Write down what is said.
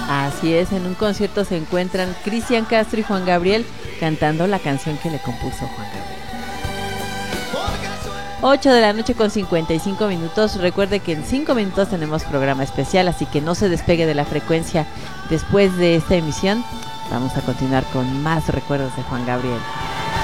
Así es, en un concierto se encuentran Cristian Castro y Juan Gabriel cantando la canción que le compuso Juan Gabriel. 8 de la noche con 55 minutos. Recuerde que en 5 minutos tenemos programa especial, así que no se despegue de la frecuencia. Después de esta emisión, vamos a continuar con más recuerdos de Juan Gabriel.